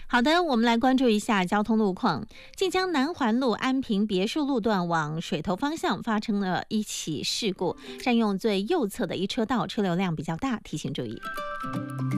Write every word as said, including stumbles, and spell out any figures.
好的，我们来关注一下交通路况。晋江南环路安平别墅路段往水头方向发生了一起事故，占用最右侧的一车道，车流量比较大，提醒注意。